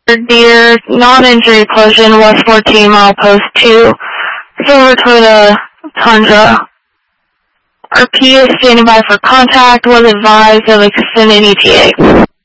Dear non-injury collision, West 14 mile post 2. Silver Toyota Tundra. RP is standing by for contact. Was advised of extended ETA.